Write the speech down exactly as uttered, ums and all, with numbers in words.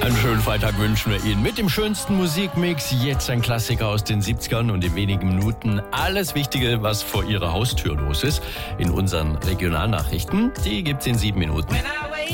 Einen schönen Freitag wünschen wir Ihnen mit dem schönsten Musikmix. Jetzt ein Klassiker aus den siebzigern und in wenigen Minuten alles Wichtige, was vor Ihrer Haustür los ist, in unseren Regionalnachrichten. Die gibt's in sieben Minuten.